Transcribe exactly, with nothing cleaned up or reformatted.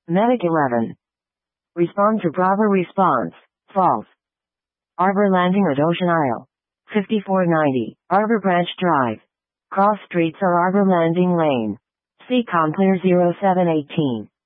Medic eleven. Respond to Bravo response. False. Arbor Landing at Ocean Isle. fifty-four ninety. Arbor Branch Drive. Cross streets or Arbor Landing Lane. C COM clear zero seven one eight.